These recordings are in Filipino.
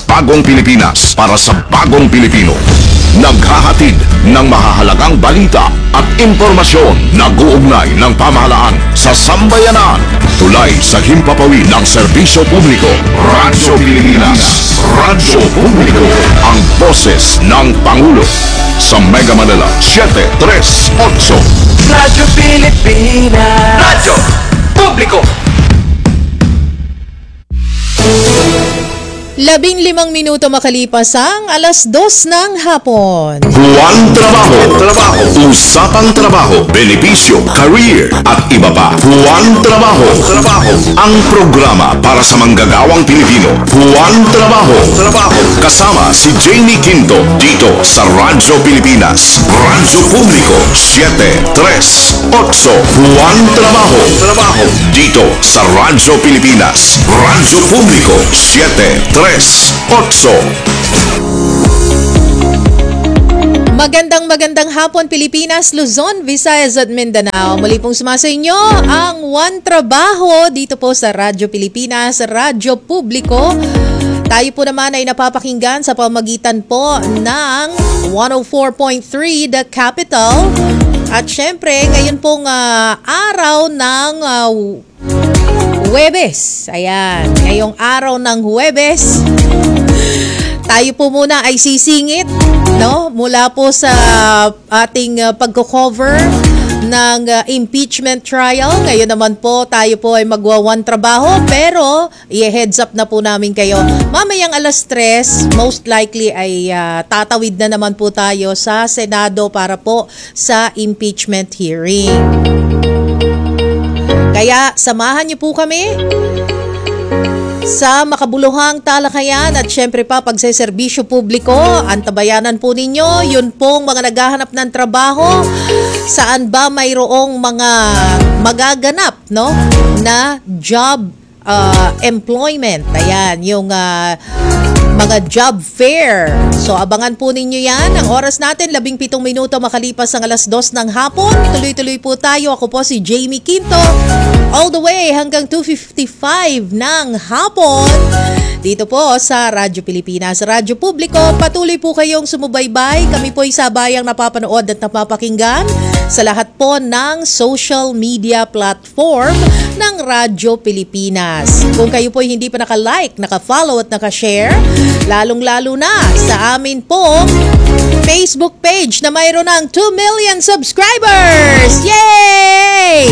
bagong Pilipinas para sa bagong Pilipino. Naghahatid ng mahahalagang balita at impormasyon na guugnay ng pamahalaan sa sambayanan. Tulay sa himpapawid ng serbisyo publiko. Radyo Pilipinas. Radyo Publiko. Ang boses ng Pangulo. Sa Mega Manila 738. Radyo Pilipinas. Radyo Publiko. 15 minuto makalipas ang 2:00 ng hapon. Buwan Trabaho. Usapang trabaho, benepisyo, career at iba pa. Buwan Trabaho. Ang programa para sa manggagawang Pilipino. Buwan Trabaho. Kasama si Jamie Quinto dito sa Radyo Pilipinas. Radyo Publiko 738. Buwan Trabaho. Dito sa Radyo Pilipinas. Radyo Publiko 738. Magandang hapon Pilipinas, Luzon, Visayas at Mindanao. Muli pong sumasa inyo ang One Trabaho dito po sa Radyo Pilipinas, Radyo Publiko. Tayo po naman ay napapakinggan sa pamagitan po ng 104.3 The Capital. At syempre, ngayon pong araw ng Huwebes. Ayan, ngayong araw ng Huwebes, tayo po muna ay sisingit, no? Mula po sa ating pagko-cover ng impeachment trial. Ngayon naman po, tayo po ay magwa-one trabaho, pero i-heads up na po namin kayo. Mamayang 3:00, most likely ay tatawid na naman po tayo sa Senado para po sa impeachment hearing. Kaya samahan niyo po kami sa makabuluhang talakayan at syempre pa pagseserbisyo publiko. Antabayanan po ninyo yun pong mga naghahanap ng trabaho, saan ba mayroong mga magaganap, no, na job employment. Ayan, yung mga job fair. So abangan po ninyo yan. Ang oras natin 17 minuto makalipas ang 2:00 ng hapon. Tuloy-tuloy po tayo. Ako po si Jamie Quinto. All the way hanggang 2:55 ng hapon. Dito po sa Radyo Pilipinas, Radyo Publiko. Patuloy po kayong sumubaybay. Kami po ay sabayang napapanood at napapakinggan sa lahat po ng social media platform ng Radyo Pilipinas. Kung kayo po ay hindi pa naka-like, naka-follow at naka-share, lalong-lalo na sa amin pong Facebook page na mayroon ng 2 million subscribers! Yay!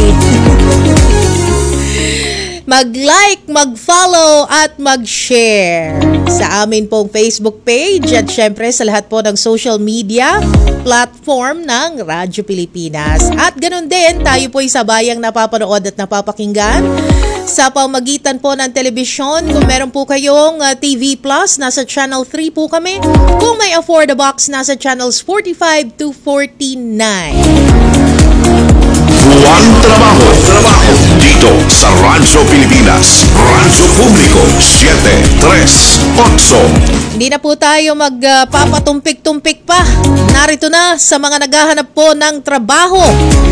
Mag-like, mag-follow at mag-share sa amin pong Facebook page at syempre sa lahat po ng social media platform ng Radyo Pilipinas. At ganun din, tayo po ay sabayang napapanood at napapakinggan sa pamagitan po ng telebisyon. Kung meron po kayong TV Plus, nasa Channel 3 po kami. Kung may Afford the Box, nasa Channels 45 to 49. Buwan Trabaho. Dito sa Radyo Pilipinas. Radyo Publiko 738. Hindi na po tayo magpapatumpik-tumpik pa. Narito na sa mga naghahanap po ng trabaho.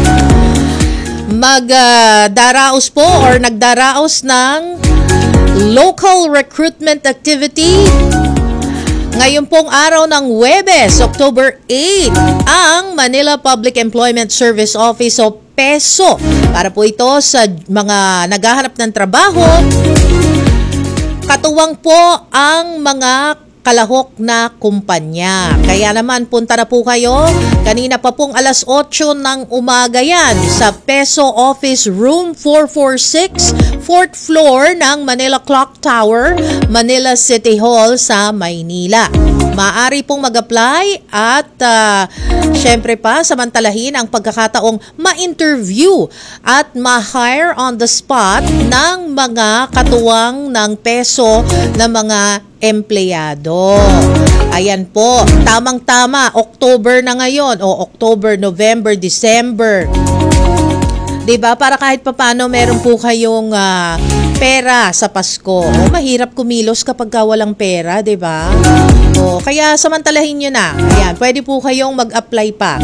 Magdaraos po or nagdaraos ng local recruitment activity. Ngayon pong araw ng Huwebes, October 8, ang Manila Public Employment Service Office o PESO. Para po ito sa mga naghahanap ng trabaho. Katuwang po ang mga kalahok na kumpanya. Kaya naman punta na po kayo. Kanina pa pong 8:00 ng umaga yan sa PESO Office Room 446, 4th floor ng Manila Clock Tower, Manila City Hall sa Maynila. Maaari pong mag-apply at syempre pa samantalahin ang pagkakataong ma-interview at ma-hire on the spot ng mga katuwang ng PESO na mga empleyado. Ayan po, tamang-tama, October na ngayon o October, November, December. 'Di ba? Para kahit papaano meron po kayong pera sa Pasko. Mahirap kumilos kapag walang pera, 'di ba? Kaya samantalahin niyo na. Ayan, pwede po kayong mag-apply pa.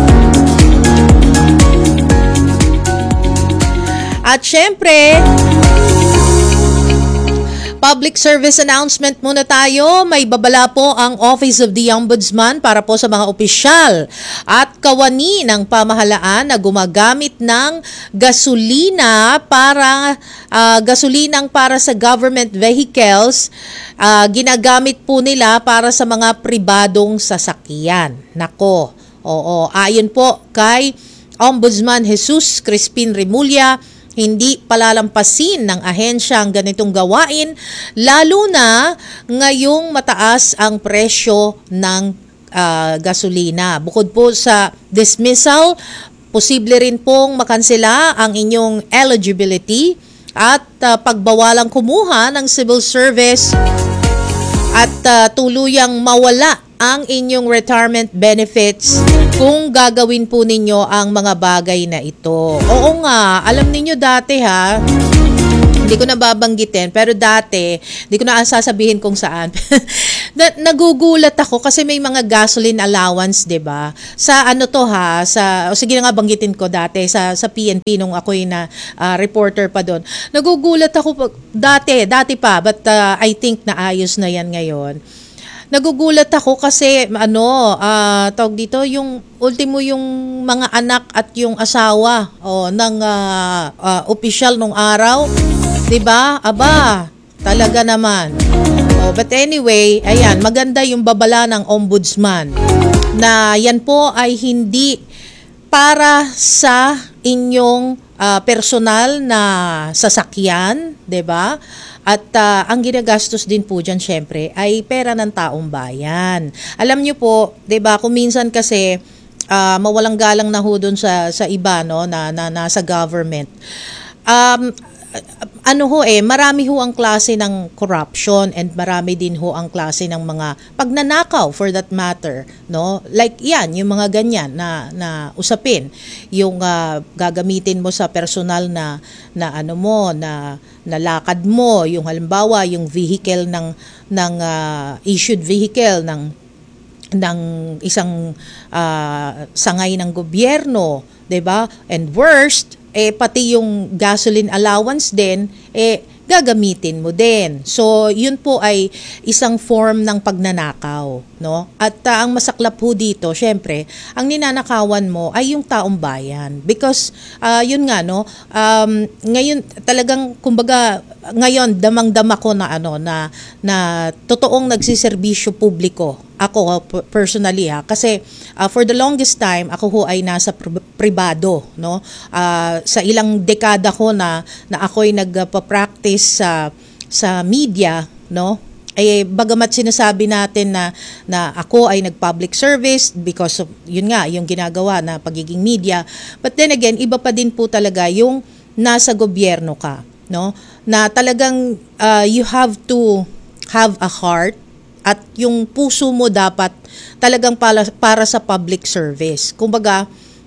At syempre, public service announcement muna tayo. May babala po ang Office of the Ombudsman para po sa mga opisyal at kawani ng pamahalaan na gumagamit ng gasolina gasolinang para sa government vehicles. Ginagamit po nila para sa mga pribadong sasakyan. Nako, oo. Ayon po kay Ombudsman Jesus Crispin Remulla, hindi palalampasin ng ahensya ang ganitong gawain, lalo na ngayong mataas ang presyo ng gasolina. Bukod po sa dismissal, posible rin pong makansela ang inyong eligibility at pagbawalang kumuha ng civil service at tuluyang mawala ang inyong retirement benefits kung gagawin po ninyo ang mga bagay na ito. Oo nga, alam ninyo dati hindi ko na babanggitin, pero dati, hindi ko na sasabihin kung saan. Nagugulat ako kasi may mga gasoline allowance, 'di ba? Sa sige na nga banggitin ko dati sa PNP nung ako'y na reporter pa doon. Nagugulat ako dati pa, but I think naayos na 'yan ngayon. Nagugulat ako kasi tawag dito, yung ultimo yung mga anak at yung asawa ng opisyal nung araw, 'di ba? Aba, talaga naman. But anyway, ayan, maganda yung babala ng ombudsman na yan po ay hindi para sa inyong personal na sasakyan, 'di ba? At ang ginagastos din po dyan syempre ay pera ng taong bayan. Alam nyo po, 'di ba, kung minsan kasi mawalang galang na ho doon sa iba na nasa government. Marami ho ang klase ng corruption and marami din ho ang klase ng mga pagnanakaw for that matter, no? Like yan, yung mga ganyan na usapin, yung gagamitin mo sa personal na lakad mo, yung halimbawa yung vehicle ng issued vehicle ng isang sangay ng gobyerno, 'di ba? And worst, pati yung gasoline allowance din, gagamitin mo din. So, yun po ay isang form ng pagnanakaw, no? At ang masaklap po dito, syempre, ang ninanakawan mo ay yung taong bayan. Because, yun nga, no? Ngayon, talagang, kumbaga, ngayon, damang-dama ko na totoong nagsiservisyo publiko. Ako, personally, kasi for the longest time, ako ho ay nasa pribado, no? Sa ilang dekada ko na ako'y nagpa-practice sa media, no? Bagamat sinasabi natin na ako ay nag-public service because of, yun nga, yung ginagawa na pagiging media. But then again, iba pa din po talaga yung nasa gobyerno ka, no? Na talagang you have to have a heart at yung puso mo dapat talagang para sa public service. Kumbaga,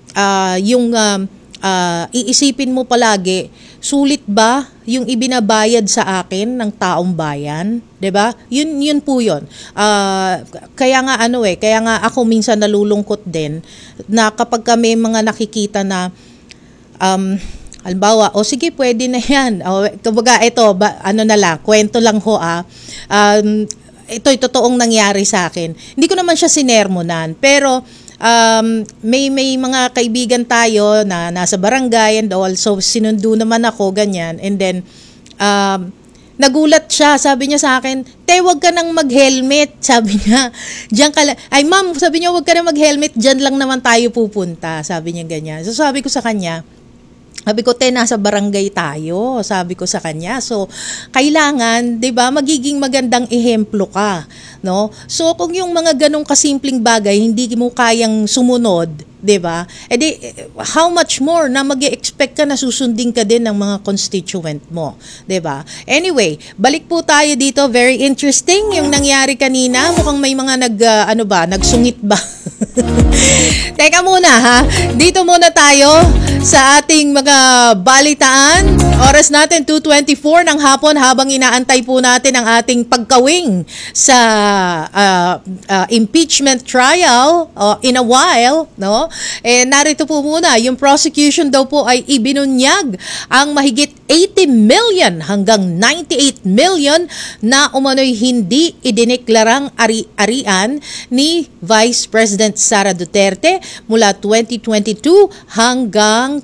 iisipin mo palagi, sulit ba yung ibinabayad sa akin ng taong bayan, 'di ba? Yun po 'yon. Kaya nga ako minsan nalulungkot din na kapag kami mga nakikita na halimbawa, sige, pwede na 'yan. Kumbaga kwento lang ho ito'y totoong nangyari sa akin. Hindi ko naman siya sinermonan, pero may mga kaibigan tayo na nasa barangay and all, so sinundo naman ako, ganyan. And then, nagulat siya, sabi niya sa akin, wag ka nang mag-helmet, sabi niya. Ay ma'am, sabi niya, wag ka nang mag-helmet, dyan lang naman tayo pupunta, sabi niya ganyan. So sabi ko sa kanya, nasa barangay tayo, sabi ko sa kanya. So, kailangan, 'di ba, magiging magandang ehemplo ka, no? So, kung yung mga ganong kasimpleng bagay hindi mo kayang sumunod, 'di ba? How much more na mag-e-expect ka na susundin ka din ng mga constituent mo, 'di ba? Anyway, balik po tayo dito. Very interesting yung nangyari kanina. Mukhang may mga nagsungit ba? Teka muna, ha? Dito muna tayo. sa ating mga balitaan. Oras natin 2:24 ng hapon habang inaantay po natin ang ating pagkawing sa impeachment trial in a while, no? Narito po muna, yung prosecution daw po ay ibinunyag ang mahigit 80 million hanggang 98 million na umano'y hindi idineklarang ari-arian ni Vice President Sara Duterte mula 2022 hanggang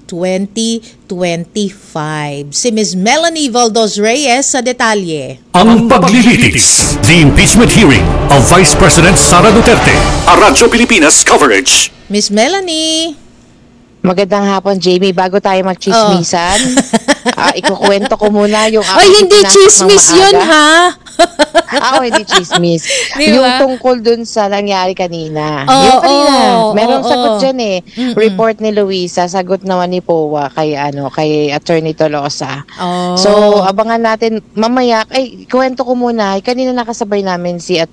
2025. Si Ms. Melanie Valdos Reyes sa detalye. Ang paglilitis, the impeachment hearing of Vice President Sara Duterte. A Radyo Pilipinas coverage. Ms. Melanie. Magandang hapon, Jamie. Bago tayo magchismisan, ikukwento ko muna yung Ay, hindi chismis yun, ha? Hindi chismis. Di Yung ba? tungkol dun sa nangyari kanina. Oo, Yung kanina, oo, merong oo. sagot dyan eh. Report ni Luisa, sagot naman ni POA kay Attorney Tolosa. Oh. So, abangan natin mamaya. Kwento ko muna. Kanina nakasabay namin si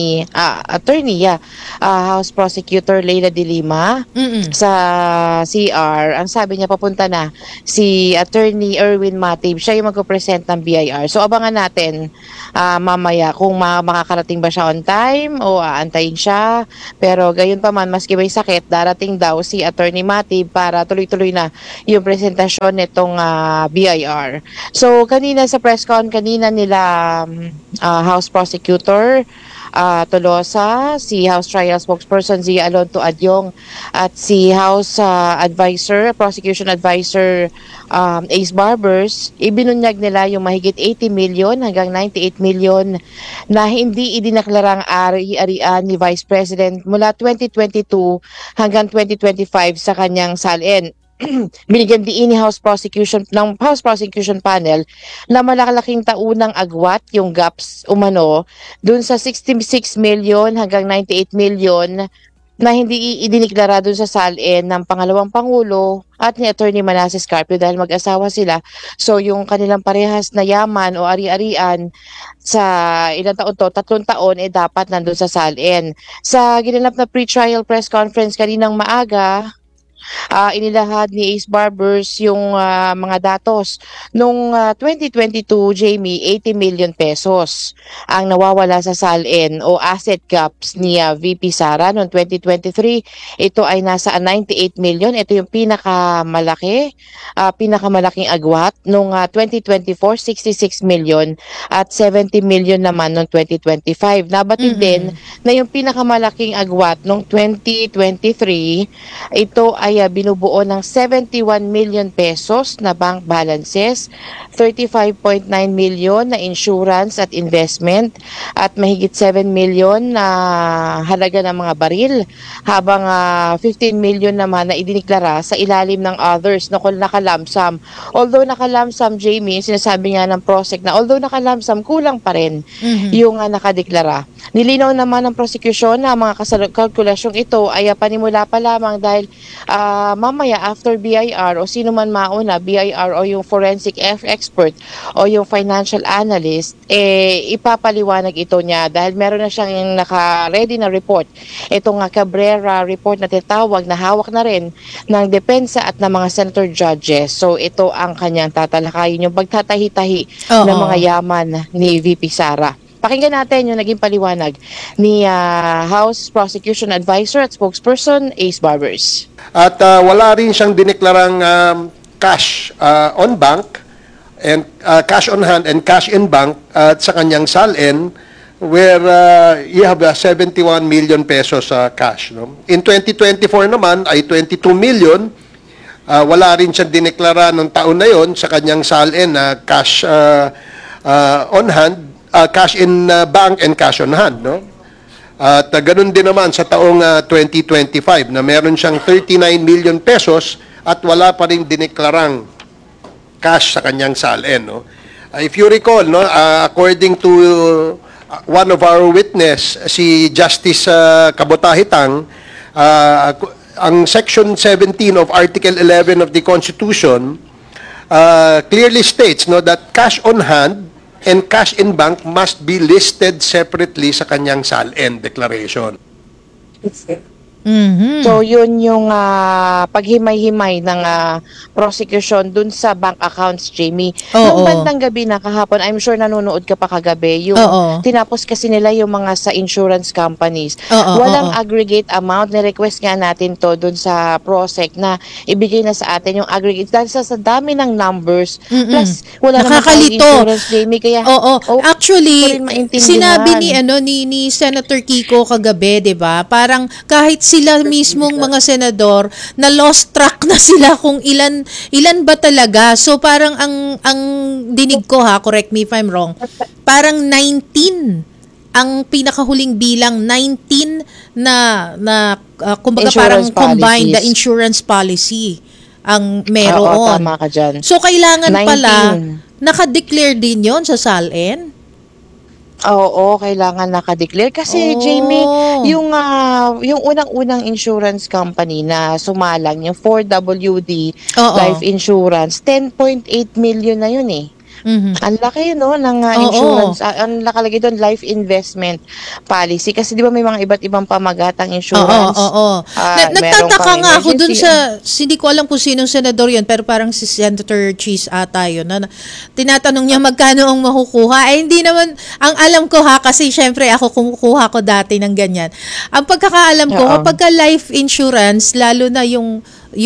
House Prosecutor Leila de Lima sa CR. Ang sabi niya, papunta na si Attorney Erwin Matib. Siya yung magpo-present ng BIR. So, abangan natin mamaya kung makakarating ba siya on time o aantayin siya. Pero gayon pa man, maski may sakit, darating daw si Attorney Matib para tuloy-tuloy na yung presentasyon nitong BIR. So, kanina sa press con, kanina nila House Prosecutor Tolosa, si House Trial Spokesperson Zia Alonto Adyong at si House Prosecution Advisor Ace Barbers, ibinunyag nila yung mahigit 80 million hanggang 98 million na hindi idineklarang ari-arian ni Vice President mula 2022 hanggang 2025 sa kanyang salin. Binigyan diin ni House Prosecution Panel na malalaking taunang agwat yung gaps umano dun sa 66 million hanggang 98 million na hindi idineklara dun sa salin ng pangalawang pangulo at ni Attorney Manasseh Carpio dahil mag-asawa sila. So yung kanilang parehas na yaman o ari-arian sa ilang taon to, 3 taon, dapat nandun sa salin. Sa ginanap na pre-trial press conference kaninang maaga, inilahad ni Ace Barbers yung mga datos. Nung 2022, Jamie, 80 million pesos ang nawawala sa salin o asset gaps ni VP Sara. Noong 2023, ito ay nasa 98 million. Ito yung pinakamalaking agwat. Nung 2024, 66 million at 70 million naman noong 2025. Nabatid din na yung pinakamalaking agwat noong 2023, ito ay binubuo ng 71 million pesos na bank balances, 35.9 million na insurance at investment, at mahigit 7 million na halaga ng mga baril, habang 15 million naman na idineklara sa ilalim ng others na nakalamsam. Although nakalamsam, Jamie, sinasabi nga ng PROSEC na although nakalamsam, kulang pa rin yung nakadeklara. Nilinaw naman ng prosecution na mga kalkulasyong ito ay panimula pa lamang dahil mamaya after BIR o sino man mauna, BIR o yung forensic expert o yung financial analyst, ipapaliwanag ito niya dahil meron na siyang naka-ready na report. Itong Cabrera report na tinatawag na hawak na rin ng depensa at ng mga senator judges. So ito ang kanyang tatalakayin, yung pagtatahi-tahi ng mga yaman ni VP Sara. Pakinggan natin yung naging paliwanag ni House Prosecution Advisor at Spokesperson Ace Barbers. At wala rin siyang dineklarang cash on bank and cash on hand and cash in bank sa kanyang salin where you have 71 million pesos cash. No? In 2024 naman ay 22 million. Wala rin siyang dineklara ng taon na yon sa kanyang salin na cash on hand, cash in bank and cash on hand. No? At ganun din naman sa taong 2025 na meron siyang 39 million pesos at wala pa rin dineklarang cash sa kanyang salin. No? If you recall, no, according to one of our witness, si Justice Kabotahitang, ang Section 17 of Article 11 of the Constitution clearly states, no, that cash on hand and cash in bank must be listed separately sa kanyang SALN declaration. Mhm. So yun yung paghimay-himay ng prosecution dun sa bank accounts, Jamie. Nung Oo. bandang gabi na kahapon, I'm sure nanonood ka pa kagabi, yung Oo. tinapos kasi nila yung mga sa insurance companies. Oo, Walang oo. aggregate amount. Ni-request nga natin to dun sa PROSEC na ibigay na sa atin yung aggregate dahil sa dami ng numbers. Plus, wala naman tayong Nakakalito. insurance, Jamie. Kaya, Oo. hindi ko Actually, rin maintindihan. sinabi ni Senator Kiko kagabi, 'di ba? Parang kahit sila mismong mga senador na lost track na sila kung ilan ba talaga. So parang ang dinig ko, ha, correct me if I'm wrong. Parang 19 ang pinakahuling bilang, 19 kumbaga parang Insurance combined the policies. insurance policy ang Oo, meron. tama ka dyan. So kailangan 19. pala naka-declare din 'yon sa SALN? Oo, kailangan naka-declare kasi Oh. Jamie, yung unang-unang insurance company na sumalang, yung 4WD Oo. Life Insurance, 10.8 million na yun eh. Mhm. Ang laki no ng Oo. insurance, ang nakalagay doon life investment policy kasi 'di ba may mga iba't ibang pamagatang Oo, insurance. oo. Meron Nagtataka pang nga ako dun emergency. hindi ko alam kung sinong senador yun, pero parang si Senator Cheese ata yun, na tinatanong niya magkano ang makukuha. Hindi naman, ang alam ko, ha, kasi syempre ako kumukuha ko dati ng ganyan. Ang pagkakaalam ko, Oo. kapag ka life insurance, lalo na yung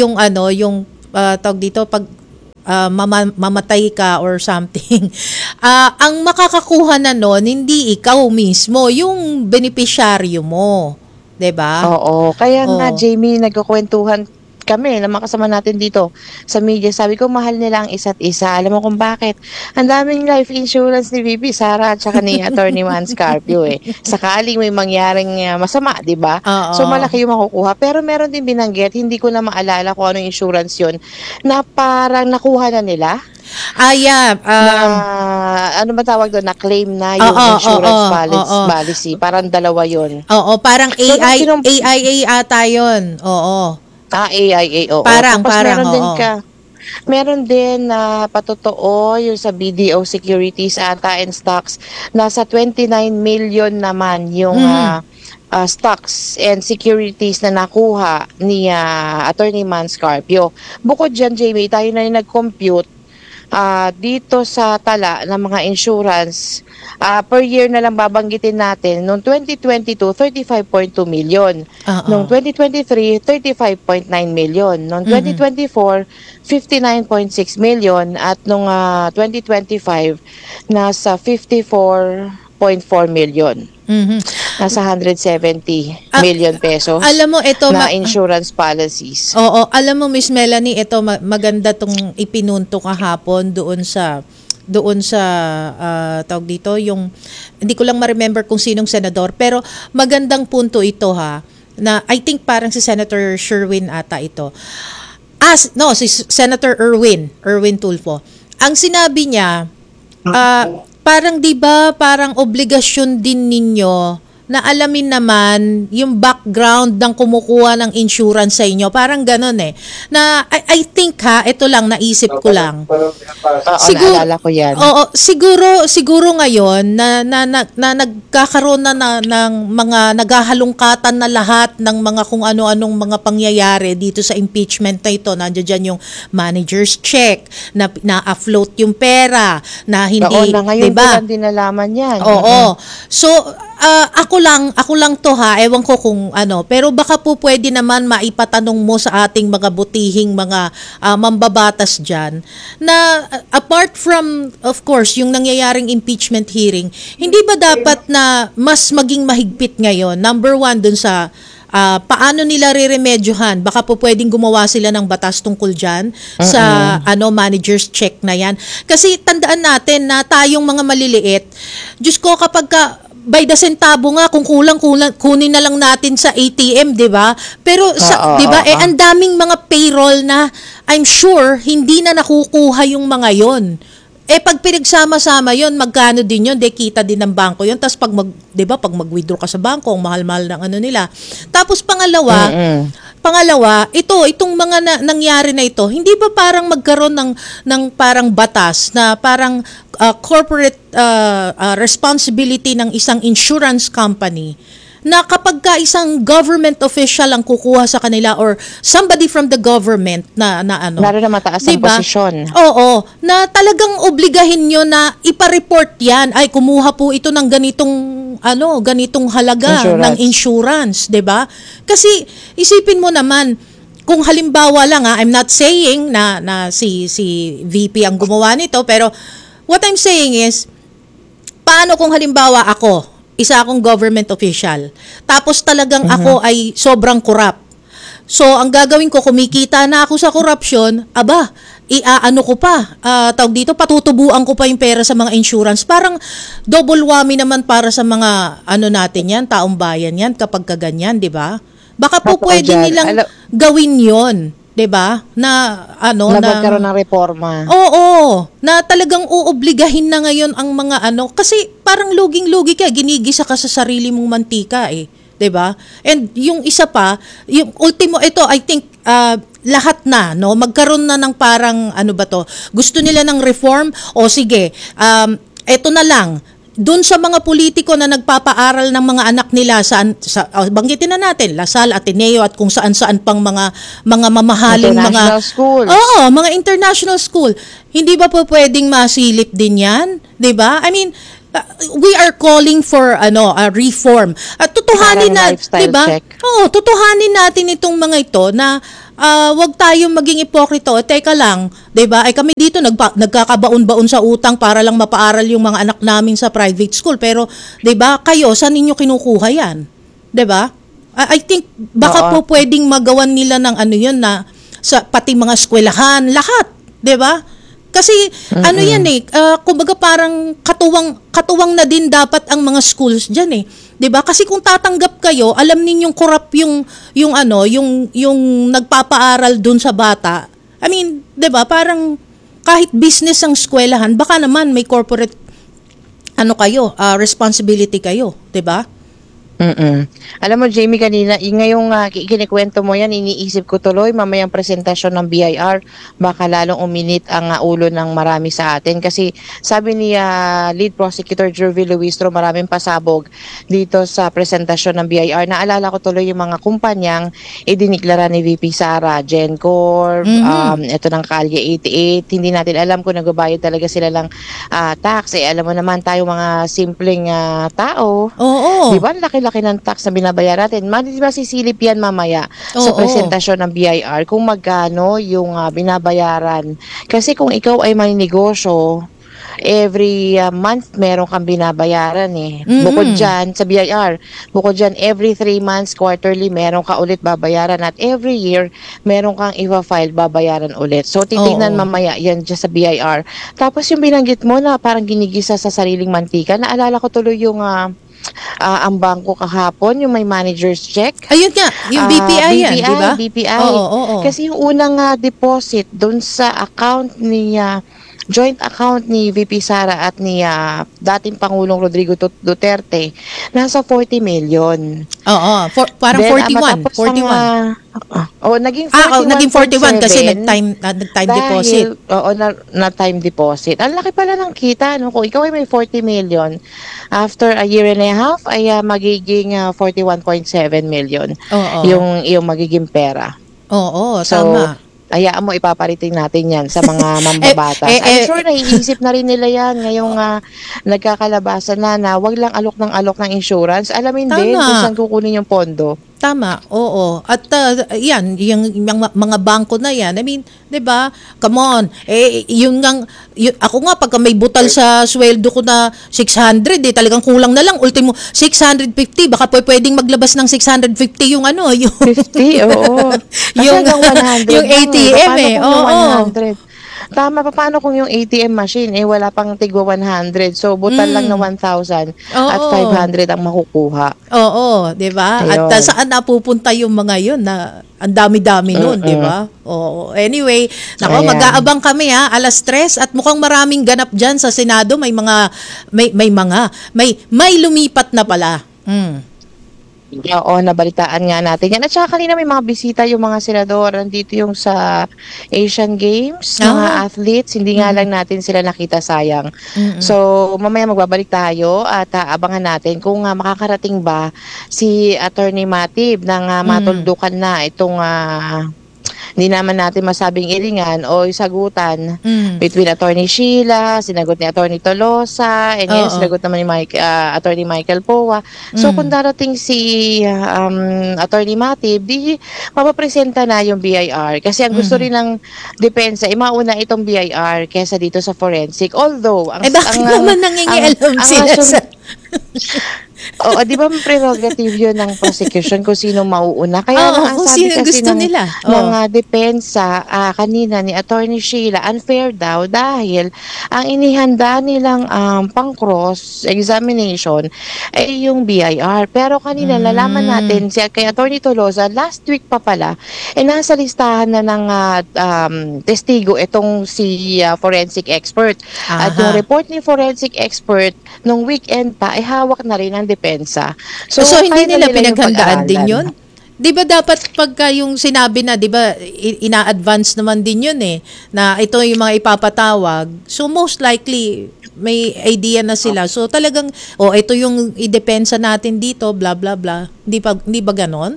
tawag dito, pag mamatay ka or something, ang makakakuha na nun, hindi ikaw mismo, yung beneficiaryo mo. 'Di ba? Oo, kaya nga Oo. Jamie, nagkukwentuhan kami na makasama natin dito sa media. Sabi ko, mahal nila ang isa't isa. Alam mo kung bakit? Ang daming life insurance ni VP Sara at saka ni Attorney Man Scarpio eh. Sakaling may mangyaring masama, di ba? Oo. So malaki yung makukuha. Pero meron din binanggit, hindi ko na maalala kung anong insurance yun, na parang nakuha na nila. Yeah. Na, ano ba tawag doon? Na-claim na yung Oo, insurance oo, oo. policy. Parang dalawa yun. Oo, parang So, AIA ata yun. Oo. AIA, oo. Parang, Tapos oo. meron din na patotoo yung sa BDO Securities ata and Stocks. Nasa 29 million naman yung stocks and securities na nakuha ni Attorney Man Scarpio. Bukod dyan, Jamie, tayo na yung nag-compute dito sa tala ng mga insurance, per year na lang babanggitin natin. Noong 2022, 35.2 million. Noong 2023, 35.9 million. Noong 2024, 59.6 million. At noong 2025, nasa 54.4 million. Nasa 170 million pesos Alam mo, ito na insurance policies. Oo, alam mo, Miss Melanie, ito maganda tong ipinunto kahapon doon sa tawag dito, yung hindi ko lang ma-remember kung sinong senador, pero magandang punto ito, ha, na I think parang si Senator Sherwin ata ito. Si Senator Erwin Tulfo. Ang sinabi niya, parang 'di ba, parang obligasyon din ninyo na alamin naman yung background ng kumukuha ng insurance sa inyo. Parang ganun eh. Na I think, ha, ito lang, naisip ko lang. Naalala ko yan. Oo, siguro ngayon na nagkakaroon na ng mga naghahalungkatan na lahat ng mga kung ano-anong mga pangyayari dito sa impeachment na ito. Nandiyan dyan yung manager's check, na-afloat yung pera, na hindi, Oo, na ngayon diba? ko lang din nalaman yan. Oo. So, ako lang to, ha, ewan ko kung ano, pero baka po pwede naman maipatanong mo sa ating mga butihing mga mambabatas dyan, na apart from, of course, yung nangyayaring impeachment hearing, hindi ba dapat na mas maging mahigpit ngayon? Number one, dun sa paano nila riremedyohan? Baka po pwedeng gumawa sila ng batas tungkol dyan sa manager's check na yan. Kasi tandaan natin na tayong mga maliliit, Diyos ko, kapag by the centavo nga, kung kulang kunin na lang natin sa ATM, 'di ba? Pero di ba, ang daming mga payroll na I'm sure hindi na nakukuha yung mga 'yon. Pag pinagsama-sama 'yon, magkano din 'yon? Kita din ng bangko 'yon. Tapos pag 'di ba, pag mag-withdraw ka sa bangko, ang mahal-mahal ng ano nila. Tapos pangalawa, itong mga nangyari na ito, hindi ba parang magkaroon ng parang batas na parang corporate responsibility ng isang insurance company na kapag ka isang government official ang kukuha sa kanila or somebody from the government na ano. Lalo na mataas ang diba? posisyon. Oo, na talagang obligahin nyo na ipa-report yan. Ay, kumuha po ito ng ganitong halaga ng insurance, 'di ba? Kasi isipin mo naman, kung halimbawa lang I'm not saying na si VP ang gumawa nito, pero what I'm saying is, paano kung halimbawa isa akong government official, tapos talagang ako ay sobrang corrupt. So, ang gagawin ko, kumikita na ako sa corruption, iaano ko pa, patutubuan ko pa yung pera sa mga insurance. Parang double whammy naman para sa mga, natin yan, taong bayan yan, kapag kaganyan, di ba? Baka po pwede nilang gawin yon, 'di ba? Na magkaroon ng reforma. Oo, na talagang uobligahin na ngayon ang mga kasi parang luging-lugi ka, ginigisa ka sa sarili mong mantika 'di ba? And yung isa pa, yung ultimo ito, I think lahat na magkaroon na ng parang gusto nila ng reform o sige, ito na lang. Doon sa mga politiko na nagpapaaral ng mga anak nila banggitin na natin, Lasal, Ateneo at kung saan-saan pang mga mamahaling international schools. Oo, mga international school. Hindi ba po pwedeng masilip din 'yan? 'Di ba? I mean, we are calling for a reform. At tutuhanin na, 'di ba? Oo, tutuhanin natin itong mga ito na wag tayong maging ipokrito. Teka lang, 'di ba? Ay kami dito nagkakabaon-baon sa utang para lang mapaaral yung mga anak namin sa private school. Pero 'di ba, kayo saan ninyo kinukuha 'yan? 'Di ba? I think baka po pwedeng magawan nila ng na sa pati mga eskwelahan, lahat, 'di ba? Kasi yan kumbaga parang katuwang na din dapat ang mga schools diyan 'Di ba? Kasi kung tatanggap kayo, alam ninyong corrupt yung nagpapaaral doon sa bata. I mean, 'di ba? Parang kahit business ang eskwelahan, baka naman may corporate responsibility kayo, 'di ba? Alam mo, Jamie, kanina, ngayong kinikwento mo yan, iniisip ko tuloy, mamayang presentasyon ng BIR, baka lalong uminit ang ulo ng marami sa atin. Kasi sabi ni Lead Prosecutor Jervy Luistro, maraming pasabog dito sa presentasyon ng BIR. Naalala ko tuloy yung mga kumpanyang idiniklara ni VP Sara, Gencor, ito ng Kalye 88. Hindi natin alam kung nagbabayad talaga sila lang tax. Alam mo naman tayo mga simpleng tao. Oo. Di ba? Laki-laki ng tax na binabayaran natin. Di ba sisilip yan mamaya sa presentasyon ng BIR kung magkano yung binabayaran. Kasi kung ikaw ay maninegosyo, every month meron kang binabayaran Bukod dyan, sa BIR, every 3 months, quarterly, meron ka ulit babayaran at every year, meron kang i-file babayaran ulit. So, titignan mamaya yan dyan sa BIR. Tapos yung binanggit mo na parang ginigisa sa sariling mantika, naalala ko tuloy yung ang bangko kahapon, yung may manager's check. Ayun nga, yung BPI yan, di ba? BPI. Oo. Kasi yung unang deposit doon sa account ni joint account ni VP Sara at ni dating Pangulong Rodrigo Duterte, nasa 40 million. Oo, parang 41. 41. Naging 41 kasi nag-time deposit. Oo, na time deposit. Ang laki pala ng kita, kung ikaw ay may 40 million, after a year and a half, ay magiging 41.7 million yung magiging pera. Oo, tama. Hayaan mo, ipaparating natin yan sa mga mambabatas. I'm sure naiisip na rin nila yan ngayong nagkakalabasan na wag lang alok ng insurance. Alamin din kung saan kukunin yung pondo. Tama, oo. At yan, yung mga bangko na yan, I mean, 'di ba? Come on. Ako nga pagka may butal sa sweldo ko na 600, talagang kulang na lang. Ultimo 650, baka pwedeng maglabas ng 650 yung yung 50, oo. yung 100 yung ATM Oo. 100? Tama, paano kung yung ATM machine wala pang tigwa 100, so butal lang na 1,000 at 500 ang makukuha. Oo, 'di ba? At saan napupunta yung mga yun na ang dami-dami noon, 'di ba? Oo. Anyway, mag-aabang kami 3:00 at mukhang maraming ganap diyan sa Senado, may lumipat na pala. Oo, nabalitaan nga natin yan. At saka kanina may mga bisita yung mga senador. Nandito yung sa Asian Games, mga athletes. Hindi nga lang natin sila nakita, sayang. So, mamaya magbabalik tayo at abangan natin kung makakarating ba si Attorney Matib nang matuldukan na itong hindi naman natin masabing iringan o sagutan between Attorney Sheila, sinagot ni Attorney Tolosa, and ngayon sinagot naman ni Attorney Michael Powa. So kung darating si Attorney Matib, di mapapresenta na yung BIR. Kasi ang gusto rin ng depensa, mauna itong BIR kesa dito sa forensic. Although, bakit naman nangingialam sila sa... Oo, di ba prerogative yun ng prosecution kung sino mauuna? Kaya ang kung sabi sino kasi gusto nila. ng depensa kanina ni Attorney Sheila, unfair daw dahil ang inihanda nilang pang-cross examination ay yung BIR. Pero kanina nalaman natin kay Attorney Tolosa, last week pa pala, nasa listahan na ng testigo itong si forensic expert. At yung report ni forensic expert nung weekend pa ay hawak na rin ng depensa. So hindi nila pinaghandaan din pag-aralan. yun? Di ba dapat pagka yung sinabi na, di ba, ina-advance naman din yun na ito yung mga ipapatawag. So most likely, may idea na sila. So talagang, ito yung idepensa natin dito, blah, blah, blah. Hindi ba ganon?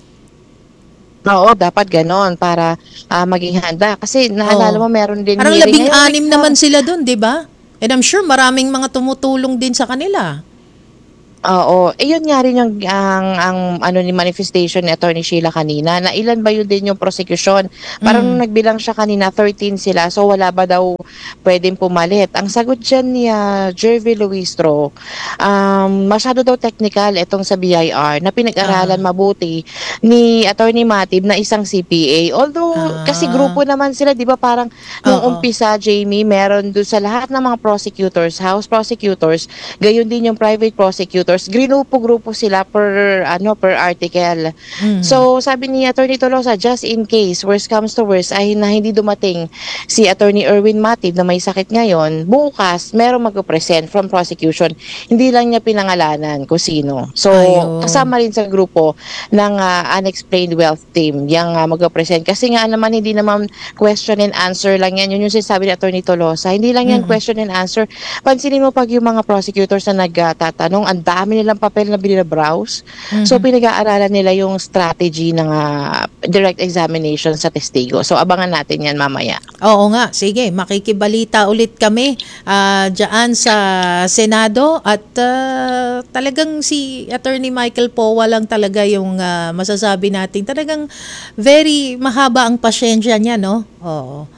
Oo, dapat ganon para maging handa. Kasi naalala mo, meron din parang hearing 16 naman sila dun, di ba? And I'm sure maraming mga tumutulong din sa kanila. Oo. Yun nga rin yung ang ni manifestation ni Attorney Sheila kanina, na ilan ba yun din yung prosecution? Parang nung nagbilang siya kanina, 13 sila. So wala ba daw pwedeng pumalit? Ang sagot dyan ni Jervy Luistro, masyado daw technical itong sa BIR na pinag-aralan mabuti ni Attorney Matib na isang CPA. Although, kasi grupo naman sila, di ba parang nung umpisa, Jamie, meron doon sa lahat ng mga prosecutors, house prosecutors, gayon din yung private prosecutors, grupo sila per article. So sabi ni Attorney Tolosa, just in case worst comes to worst ay na hindi dumating si Attorney Erwin Matib na may sakit ngayon, bukas merong mag-present from prosecution. Hindi lang niya pinangalanan kung sino. So kasama rin sa grupo ng unexplained wealth team yung mag-present. Kasi nga naman hindi naman question and answer lang yan. Yun yung sinasabi ni Attorney Tolosa. Hindi lang yan question and answer. Pansinin mo pag yung mga prosecutors na nagtatanong, ang dami nilang papel na binabrowse. So, pinag-aaralan nila yung strategy ng direct examination sa testigo. So, abangan natin yan mamaya. Oo nga, sige, makikibalita ulit kami dyan sa Senado at talagang si Attorney Michael Powa lang talaga yung masasabi natin. Talagang very mahaba ang pasyensya niya, no? Oo.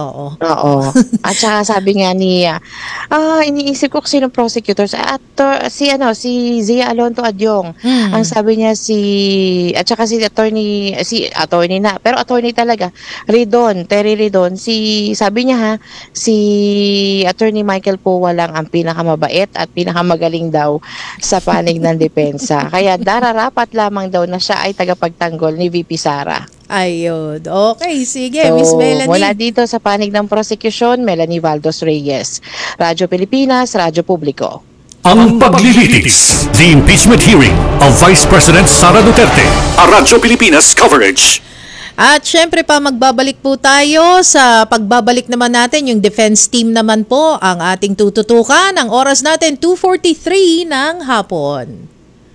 At saka sabi nga niya, iniisip ko sino prosecutors at si Zia Alonto Adyong. Ang sabi niya at saka si attorney na, pero attorney talaga, Terry Ridon, sabi niya si Attorney Michael Powa lang ang pinakamabait at pinakamagaling daw sa panig ng depensa. Kaya dararapat lamang daw na siya ay tagapagtanggol ni VP Sara. Ayun. Okay, sige, Miss Melanie. Mula dito sa panig ng prosecution, Melanie Valdos Reyes. Radyo Pilipinas, Radyo Publiko. Ang paglilitis, the impeachment hearing of Vice President Sara Duterte. A Radyo Pilipinas coverage. At syempre pa magbabalik po tayo sa pagbabalik naman natin yung defense team naman po ang ating tututukan. Ang oras natin 2:43 ng hapon.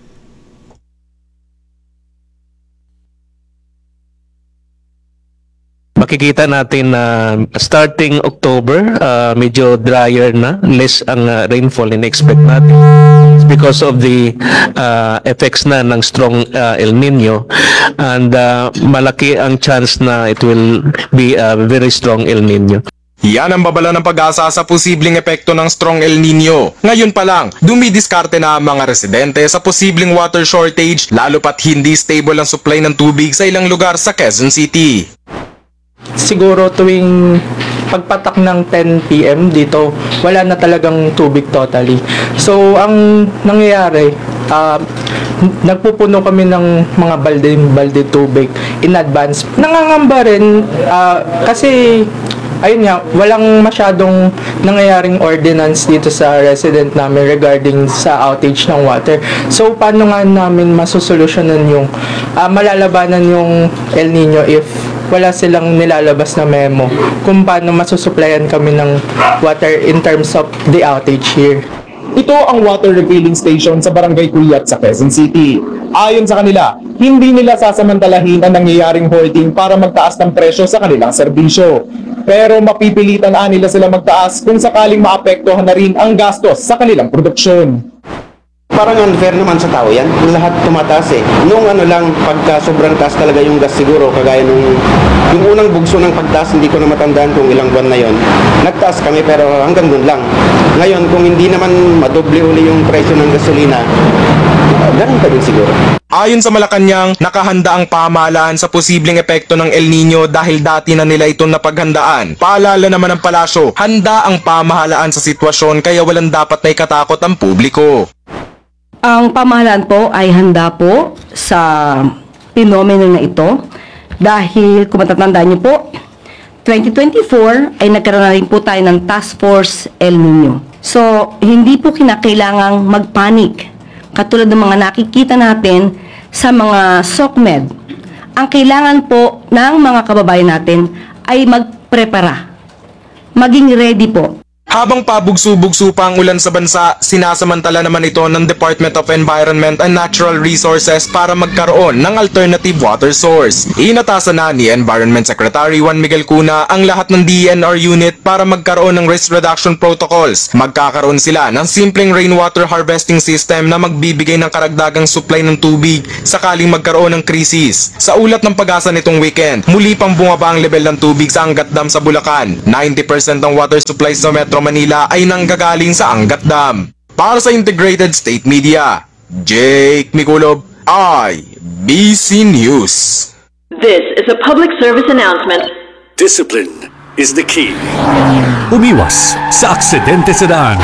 Makikita natin na starting October, medyo drier na, less ang rainfall in-expect natin. It's because of the effects na ng strong El Nino, and malaki ang chance na it will be a very strong El Nino. Yan ang babala ng pag-asa sa posibleng epekto ng strong El Nino. Ngayon pa lang, dumidiskarte na ang mga residente sa posibleng water shortage, lalo pat hindi stable ang supply ng tubig sa ilang lugar sa Quezon City. Siguro tuwing pagpatak ng 10 PM dito, wala na talagang tubig totally. So, ang nangyayari, nagpupuno kami ng mga balde tubig in advance. Nangangamba rin kasi ayun nga, walang masyadong nangyayaring ordinance dito sa resident namin regarding sa outage ng water. So, paano nga namin masusolusyonan yung malalabanan yung El Nino if wala silang nilalabas na memo kung paano masusuplayan kami ng water in terms of the outage here. Ito ang water refilling station sa Barangay Cuyat sa Quezon City. Ayon sa kanila, hindi nila sasamantalahin ang nangyayaring hoarding para magtaas ng presyo sa kanilang serbisyo. Pero mapipilitan nila sila magtaas kung sakaling maapektuhan na rin ang gastos sa kanilang produksyon. Parang unfair naman sa tao yan. Lahat tumataas eh. Nung lang, pagka sobrang taas talaga yung gas siguro, kagaya yung unang bugso ng pagtaas, hindi ko na matandaan kung ilang buwan na yon. Nagtaas kami pero hanggang dun lang. Ngayon, kung hindi naman madoble uli yung presyo ng gasolina, ganun pa din siguro. Ayon sa Malacanang, nakahanda ang pamahalaan sa posibleng epekto ng El Nino dahil dati na nila itong napaghandaan. Paalala naman ng palasyo, handa ang pamahalaan sa sitwasyon kaya walang dapat na ikatakot ang publiko. Ang pamahalaan po ay handa po sa pinomeno na ito dahil kung matatandaan niyo po, 2024 ay nagkaroon na rin po tayo ng Task Force El Nino. So, hindi po kinakailangang magpanik katulad ng mga nakikita natin sa mga SOCMED. Ang kailangan po ng mga kababayan natin ay magprepara, maging ready po. Habang pabugso-bugso pa ang ulan sa bansa, sinasamantala naman ito ng Department of Environment and Natural Resources para magkaroon ng alternative water source. Inatasan na ni Environment Secretary Juan Miguel Cuna ang lahat ng DENR unit para magkaroon ng risk reduction protocols. Magkakaroon sila ng simpleng rainwater harvesting system na magbibigay ng karagdagang supply ng tubig sakaling magkaroon ng krisis. Sa ulat ng Pag-asa nitong weekend, muli pang bumaba ang level ng tubig sa Angat Dam sa Bulacan. 90% ng water supply sa Metro Manila ay nanggagaling sa Angat Dam. Para sa Integrated State Media, Jake Miculob, IBC News. This is a public service announcement. Discipline is the key. Umiwas sa aksidente sa daan.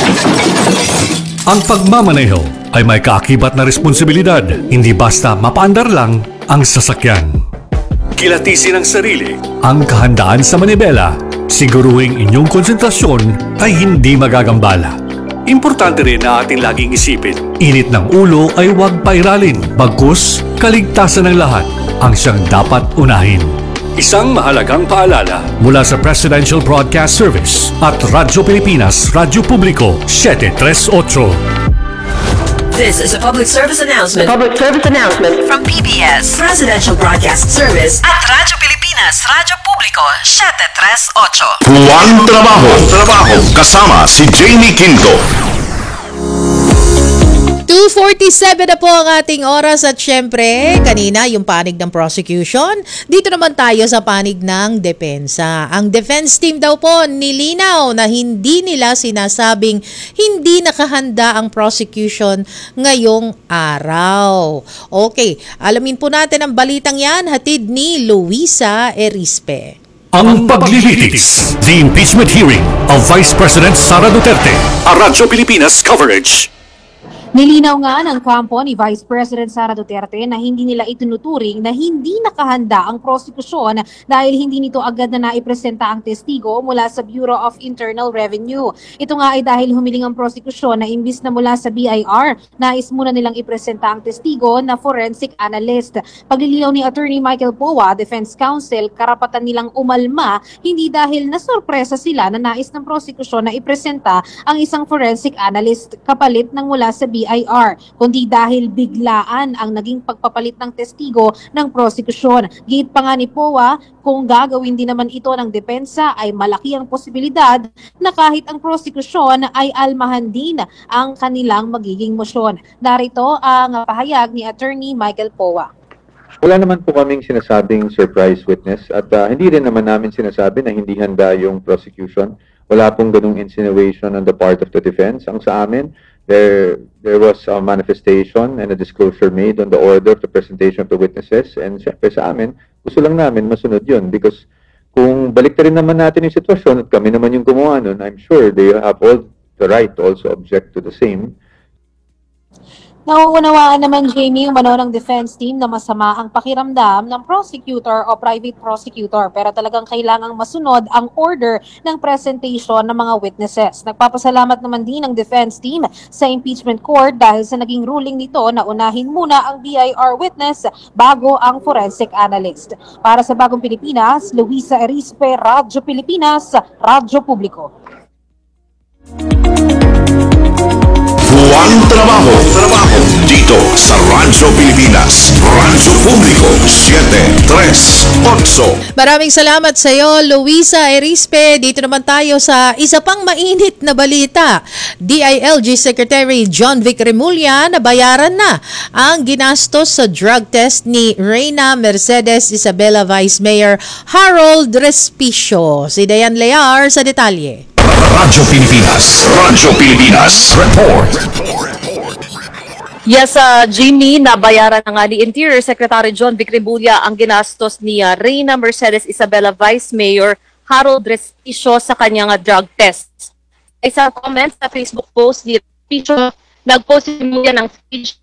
Ang pagmamaneho ay may kaakibat na responsibilidad, hindi basta mapaandar lang ang sasakyan. Kilatisin ang sarili, ang kahandaan sa manibela, siguruhing inyong konsentrasyon ay hindi magagambala. Importante rin na ating laging isipin, init ng ulo ay huwag pairalin, bagkus kaligtasan ng lahat ang siyang dapat unahin. Isang mahalagang paalala mula sa Presidential Broadcast Service at Radyo Pilipinas, Radyo Publiko 738. This is a public service announcement. Public service announcement From PBS, Presidential Broadcast Service at Radyo Pilipinas, Radyo Publiko 738. Juan Trabajo. Kasama si Jamie Quinto. 2:47 na po ang ating oras at syempre, kanina yung panig ng prosecution. Dito naman tayo sa panig ng depensa. Ang defense team daw po nilinaw na hindi nila sinasabing hindi nakahanda ang prosecution ngayong araw. Okay, alamin po natin ang balitang yan, hatid ni Luisa Erispe. Ang paglilitis, the impeachment hearing of Vice President Sara Duterte. A Radyo Pilipinas coverage. Nilinaw nga ng kampo ni Vice President Sara Duterte na hindi nila itinuturing na hindi nakahanda ang prosekusyon dahil hindi nito agad na naipresenta ang testigo mula sa Bureau of Internal Revenue. Ito nga ay dahil humiling ang prosekusyon na imbis na mula sa BIR, nais muna nilang ipresenta ang testigo na forensic analyst. Paglilinaw ni Attorney Michael Powa, Defense Counsel, karapatan nilang umalma hindi dahil nasorpresa sila na nais ng prosekusyon na ipresenta ang isang forensic analyst kapalit ng mula sa BIR, kundi dahil biglaan ang naging pagpapalit ng testigo ng prosekusyon. Gate pa nga ni POA, kung gagawin din naman ito ng depensa ay malaki ang posibilidad na kahit ang prosekusyon ay almahan din ang kanilang magiging mosyon. Narito ang pahayag ni Attorney Michael Powa. Wala naman po kaming sinasabing surprise witness at hindi rin naman namin sinasabi na hindi handa yung prosecution. Wala pong ganung insinuation on the part of the defense. Ang sa amin, there was a manifestation and a disclosure made on the order of the presentation of the witnesses, and syempre sa amin, gusto lang namin masunod yun because kung balik rin naman natin yung sitwasyon at kami naman yung gumawa nun, I'm sure they have all the right to also object to the same. Nauunawaan naman, Jamie, yung ng defense team na masama ang pakiramdam ng prosecutor o private prosecutor, pero talagang kailangang masunod ang order ng presentation ng mga witnesses. Nagpapasalamat naman din ang defense team sa impeachment court dahil sa naging ruling nito na unahin muna ang BIR witness bago ang forensic analyst. Para sa Bagong Pilipinas, Luisa Erispe, Radyo Pilipinas, Radyo Publiko. Buwan Trabaho. Dito sa Radyo Pilipinas. Radyo Publiko 738. Maraming salamat sa iyo, Luisa Erispe. Dito naman tayo sa isa pang mainit na balita. DILG Secretary John Vic Remulla nabayaran na ang ginastos sa drug test ni Reyna Mercedes Isabela Vice Mayor Harold Respicio. Si Dayan Lear sa detalye. Radyo Pilipinas. Radyo Pilipinas. Report. Yes, Jimmy, nabayaran na nga ni Interior Secretary John Vic Remulla ang ginastos ni Reyna Mercedes Isabela Vice Mayor Harold Respicio sa kanyang drug test. Isang comment sa Facebook post ni Respicio, nag-post si Remulla ng speech.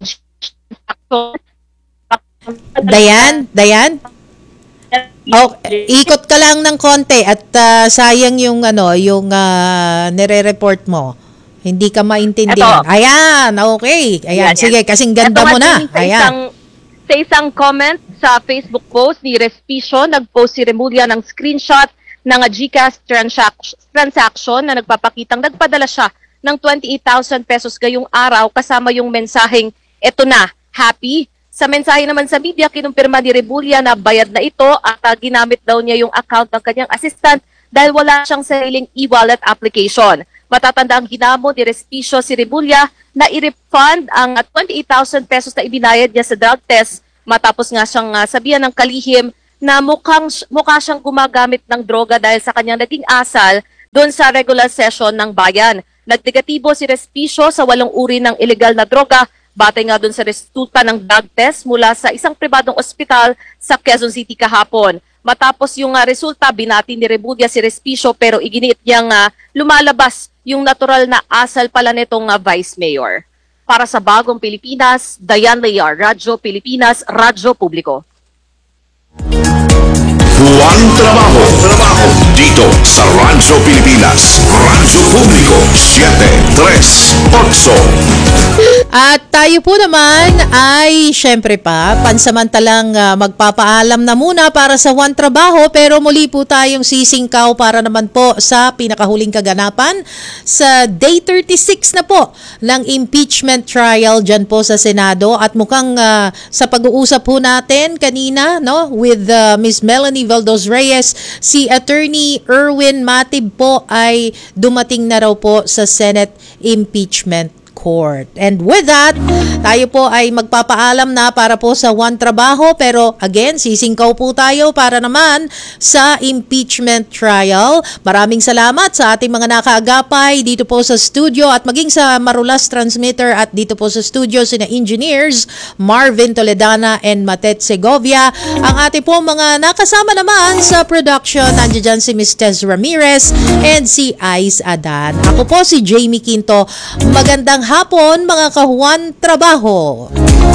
Dayan? Oh, ikot ka lang ng konti at sayang yung nire-report mo. Hindi ka maintindihan. Eto. Ayan, okay. Ayan, sige, kasing ganda mo na. Ayan. Sa isang comment sa Facebook post ni Respicio, nag-post si Remulla ng screenshot ng GCash transaction na nagpapakitang nagpadala siya ng 28,000 pesos ngayong araw kasama yung mensaheng, eto na, happy. Sa mensahe naman sa media, kinumpirma ni Remulla na bayad na ito at ginamit daw niya yung account ng kanyang assistant dahil wala siyang sariling e-wallet application. Matatanda ang ginamo ni Respicio si Remulla na i-refund ang 28,000 pesos na ibinayad niya sa drug test matapos nga siyang sabihan ng kalihim na mukha siyang gumagamit ng droga dahil sa kanyang naging asal doon sa regular session ng bayan. Nagnegatibo si Respicio sa 8 uri ng illegal na droga batay nga doon sa resulta ng drug test mula sa isang pribadong ospital sa Quezon City kahapon. Matapos yung resulta, binati ni Remulla si Respicio pero iginiit niyang lumalabas yung natural na asal pala nitong Vice Mayor. Para sa Bagong Pilipinas, Dayan Lear, Radyo Pilipinas, Radyo Publiko. Buwan Trabaho. Dito sa Radyo Pilipinas. Radyo Publiko 738. At tayo po naman ay syempre pa pansamantalang magpapaalam na muna para sa One Trabaho pero muli po tayong sisingkaw para naman po sa pinakahuling kaganapan sa Day 36 na po ng impeachment trial dyan po sa Senado at mukhang sa pag-uusap po natin kanina with Ms. Melanie Valdez Reyes, si Attorney Erwin Matib po ay dumating na raw po sa Senate Impeachment Court. And with that, tayo po ay magpapaalam na para po sa One Trabaho pero again, sisingkaw po tayo para naman sa impeachment trial. Maraming salamat sa ating mga nakaagapay dito po sa studio at maging sa Marulas Transmitter at dito po sa studio sina engineers Marvin Toledana and Matet Segovia. Ang ating po mga nakasama naman sa production, nandiyan dyan si Ms. Tez Ramirez and si Ice Adan. Ako po si Jamie Quinto. Magandang hapon mga kahuan trabaho.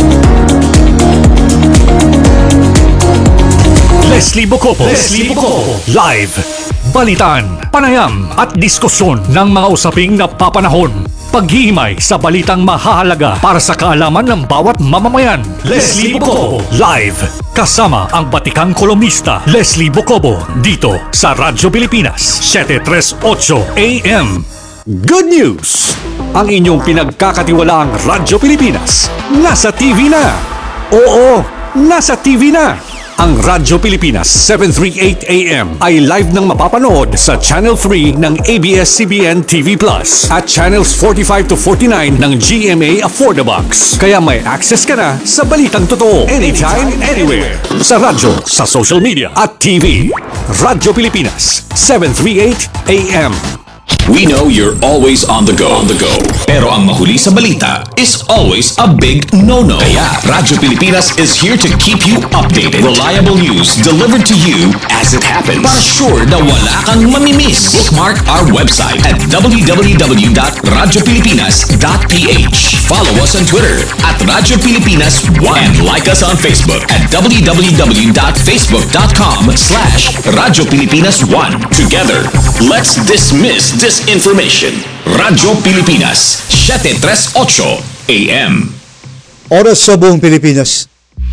Leslie Bocopo. Live. Balitan, panayam at diskusyon ng mga usaping napapanahon. Paghihimay sa balitang mahahalaga para sa kaalaman ng bawat mamamayan. Leslie Bocopo. Live. Kasama ang batikang kolumnista Leslie Bocopo dito sa Radyo Pilipinas 738 AM. Good news! Ang inyong pinagkakatiwalaang Radyo Pilipinas nasa TV na. Oo, nasa TV na. Ang Radyo Pilipinas 738 AM ay live nang mapapanood sa Channel 3 ng ABS-CBN TV Plus at Channels 45 to 49 ng GMA Affordabox. Kaya may access ka na sa balitang totoo anytime, anywhere. Sa radyo, sa social media at TV. Radyo Pilipinas 738 AM. We know you're always on the go. Pero ang mahuli sa balita is always a big no-no. Kaya Radyo Pilipinas is here to keep you updated. Reliable news delivered to you as it happens. Para sure na wala kang mamimiss. Bookmark our website at www.radiopilipinas.ph. Follow us on Twitter at Radyo Pilipinas 1 and like us on Facebook at www.facebook.com/Radyo Pilipinas 1. Together, let's dismiss disinformation. Radyo Pilipinas, 738 AM. Oras sa buong Pilipinas.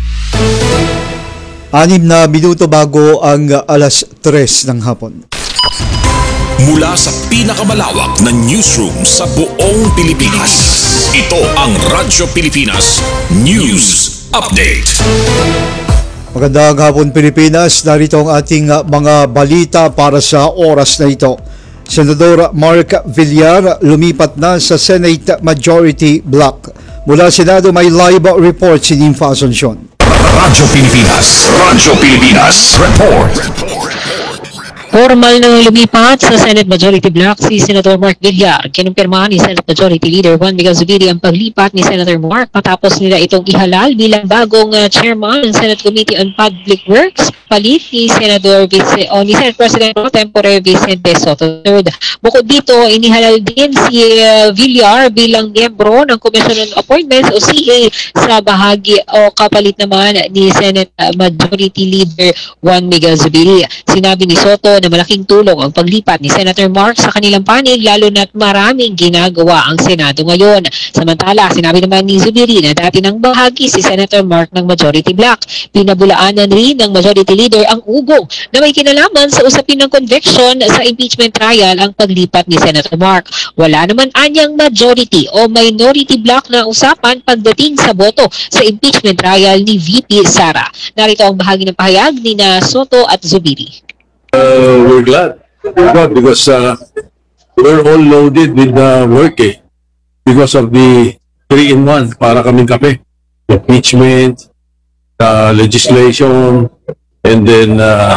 6 na minuto bago ang alas 3 ng hapon. Mula sa pinakamalawak na newsroom sa buong Pilipinas. Ito ang Radyo Pilipinas News Update. Magandang hapon Pilipinas, narito ang ating mga balita para sa oras na ito. Senador Mark Villar lumipat na sa Senate Majority Block. Mula Senado may live report si Nympha Asuncion. Radyo Pilipinas Report. Formal nang lumipat sa Senate Majority Block si Senator Mark Villar. Kinumpirma ni Senate Majority Leader Juan Miguel Zubiri ang paglipat ni Senator Mark matapos nila itong ihalal bilang bagong chairman ng Senate Committee on Public Works, palit ni Senate President Pro Tempore Vicente Soto III. Bukod dito, inihalal din si Villar bilang miyembro ng Commission on Appointments o CA sa bahagi o kapalit naman ni Senate Majority Leader Juan Miguel Zubiri. Sinabi ni Soto na malaking tulong ang paglipat ni Senator Mark sa kanilang panig lalo na't maraming ginagawa ang Senado ngayon. Samantala, sinabi naman ni Zubiri na dati ng bahagi si Senator Mark ng Majority Block. Pinabulaanan rin ng Majority Leader ang ugong na may kinalaman sa usapin ng conviction sa impeachment trial ang paglipat ni Senator Mark. Wala naman anyang majority o minority block na usapan pagdating sa boto sa impeachment trial ni VP Sara. Narito ang bahagi ng pahayag ni Soto at Zubiri. We're glad because we're all loaded with work because of the 3-in-1 para kaming kape. Impeachment, legislation, and then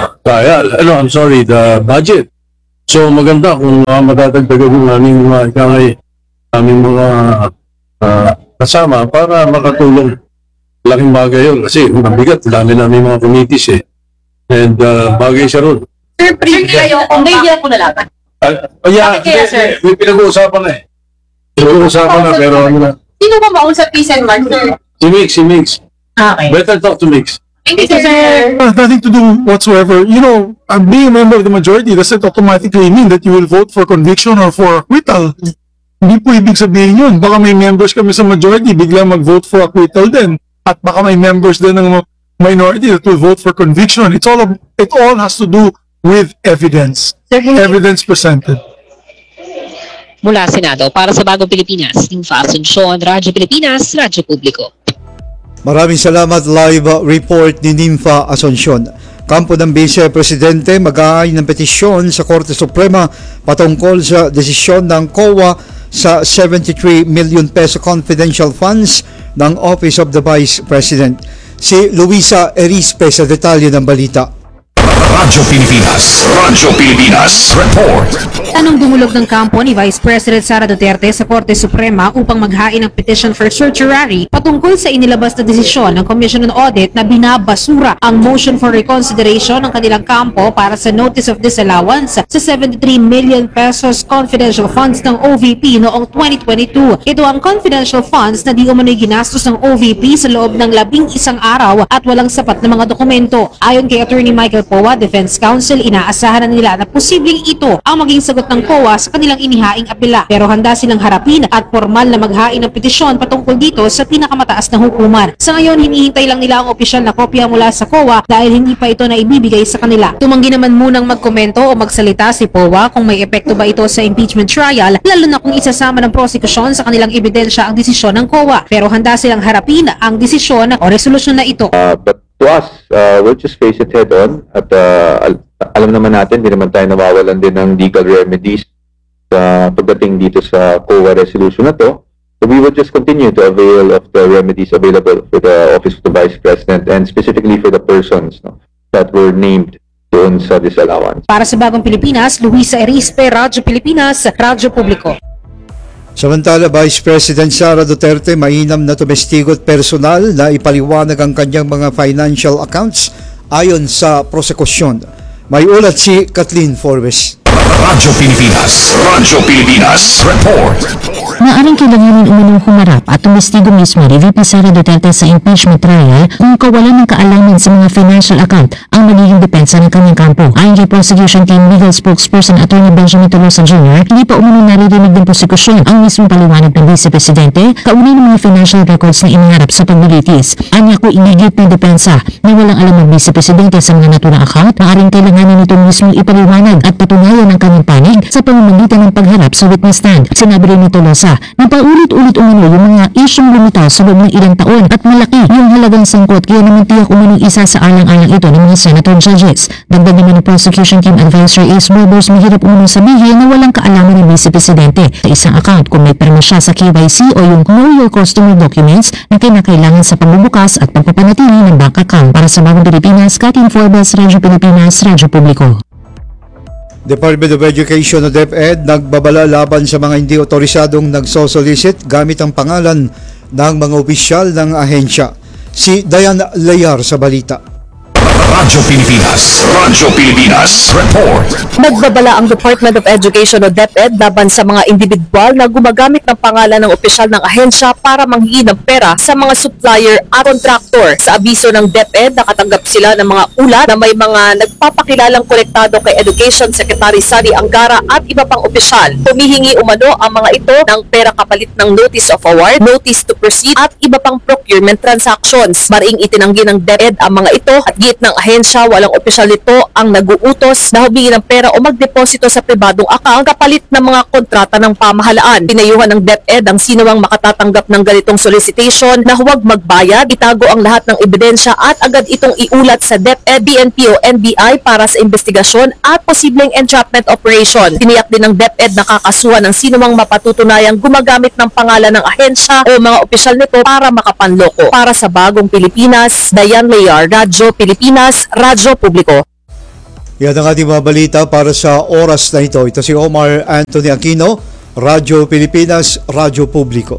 the budget. So maganda kung madadagdagan yung aming mga kasama para makatulong. Laking bagay yun kasi mabigat, dami namin mga committees and bagay siya ron. Sir, pre kayo kung may hindi po nalaman. May pinag-uusapan na Pinag-uusapan na pero ano na. Sino ba mausap kay Sen Mark, sir? Si Mix. Okay. Better talk to Mix. Thank you, sir. Nothing to do whatsoever. You know, being a member of the majority doesn't automatically mean that you will vote for conviction or for acquittal. Hindi po ibig sabihin yun. Baka may members kami sa majority, biglang mag-vote for acquittal din. At baka may members din ng minority that will vote for conviction. It all has to do with evidence. Evidence presented. Mula Senado, para sa Bagong Pilipinas, Nympha Asuncion, Radyo Pilipinas, Radyo Publiko. Maraming salamat. Live report ni Nympha Asuncion. Kampo ng Vice Presidente mag-aay ng petisyon sa Korte Suprema patungkol sa desisyon ng COA sa 73 million peso confidential funds ng Office of the Vice President. Si Luisa Erispe sa detalye ng balita. Radyo Pilipinas Report. Anong dumulog ng kampo ni Vice President Sara Duterte sa Korte Suprema upang maghain ng petition for certiorari patungkol sa inilabas na desisyon ng Commission on Audit na binabasura ang motion for reconsideration ng kanilang kampo para sa Notice of Disallowance sa 73 million pesos confidential funds ng OVP noong 2022. Ito ang confidential funds na di umano'y ginastos ng OVP sa loob ng 11 araw at walang sapat na mga dokumento. Ayon kay Attorney Michael Powa, Defense Counsel, inaasahan na nila na posibleng ito ang maging sagot ng COA sa kanilang inihaing apela. Pero handa silang harapin at formal na maghain ng petisyon patungkol dito sa pinakamataas na hukuman. Sa ngayon, hinihintay lang nila ang opisyal na kopya mula sa COA dahil hindi pa ito na ibibigay sa kanila. Tumanggi naman munang magkomento o magsalita si Powa kung may epekto ba ito sa impeachment trial, lalo na kung isasama ng prosekusyon sa kanilang ebidensya ang desisyon ng COA. Pero handa silang harapin ang desisyon o resolusyon na ito. But to us, we'll just face it head on at alam naman natin, hindi naman tayo nawawalan din ng legal remedies pagdating dito sa COA resolution na to. So we will just continue to avail of the remedies available for the Office of the Vice President and specifically for the persons that were named doon sa disallowance. Para sa Bagong Pilipinas, Luisa Erispe, Radyo Pilipinas, Radyo Publiko. Samantala, Vice President Sara Duterte mainam na tumestigo't personal na ipaliwanag ang kanyang mga financial accounts ayon sa prosekusyon. May ulat si Kathleen Forbes. Radyo Pilipinas Report. Maaring kailanganin umunong humarap at tumestigo mismo ni VP Sara Duterte sa impeachment trial kung kawalan ng kaalaman sa mga financial account ang magiging depensa ng kanyang kampo. Ayon kay prosecution team legal spokesperson Atty. Benjamin Tolosa Jr., hindi pa umano naririnig ng prosekusyon ang mismong paliwanag ng Vice Presidente kaugnay ng mga financial records na iniharap sa paglilitis. Anya ko inigit ng depensa na walang alam ng Vice Presidente sa mga naturang account, maaring kailanganin ito mismo ipaliwanag at patunayan ang kanyang panig sa pamamagitan ng pagharap sa witness stand. Sinabi rin ni Tolosa na paulit-ulit umano yung mga isyong lumitaw sa loob ng ilang taon at malaki yung halagang sangkot kaya naman tiyak umano isa sa alang-alang ito ng mga senator judges. Dagdag naman ng prosecution team advisor Ace Bobos, mahirap umano sabihin na walang kaalaman ng Vice Presidente sa isang account kung may perma siya sa KYC o yung Know Your Customer documents na kinakailangan sa pagbubukas at pagpapanatili ng bank account. Para sa Bagong Pilipinas, Kathleen Forbes, Radyo Pilipinas, Radyo Publiko. Department of Education o DepEd nagbabala laban sa mga hindi otorisadong nagsosolicit gamit ang pangalan ng mga opisyal ng ahensya. Si Diane Layar sa balita. Radyo Pilipinas Report. Nagbabala ang Department of Education o DepEd laban sa mga individual na gumagamit ng pangalan ng opisyal ng ahensya para manghingi ng pera sa mga supplier at contractor. Sa abiso ng DepEd, nakatanggap sila ng mga ulat na may mga nagpapakilalang konektado kay Education Secretary Sari Angara at iba pang opisyal. Humihingi umano ang mga ito ng pera kapalit ng Notice of Award, Notice to Proceed at iba pang procurement transactions. Maring itinanggi ng DepEd ang mga ito at git ng ahensya, walang opisyal nito ang naguutos na humingi ng pera o magdeposito sa pribadong account kapalit ng mga kontrata ng pamahalaan. Pinayuhan ng DepEd ang sinumang makatatanggap ng ganitong solicitation na huwag magbayad, itago ang lahat ng ebidensya at agad itong iulat sa DepEd, PNP o NBI para sa investigasyon at posibleng entrapment operation. Tiniyak din ng DepEd na kakasuhan ng sinumang mapatutunayang gumagamit ng pangalan ng ahensya o mga opisyal nito para makapanloko. Para sa Bagong Pilipinas, Diane Layar, Radyo Pilipinas, Radyo Publiko. Yan ang ating mga balita para sa oras na ito. Ito si Omar Anthony Aquino, Radyo Pilipinas, Radyo Publiko.